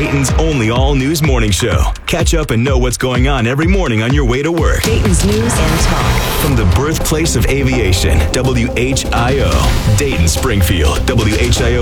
Dayton's only all-news morning show. Catch up and know what's going on every morning on your way to work. Dayton's News and Talk. From the birthplace of aviation, WHIO. Dayton, Springfield, WHIO